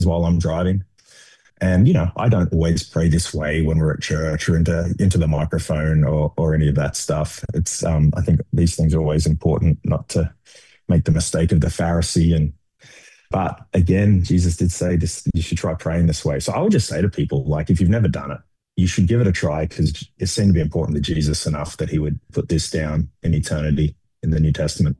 while I'm driving. And I don't always pray this way when we're at church or into the microphone or any of that stuff. It's I think these things are always important, not to make the mistake of the Pharisee. But again, Jesus did say this: you should try praying this way. So I would just say to people, like, if you've never done it, you should give it a try, because it seemed to be important to Jesus enough that he would put this down in eternity in the New Testament.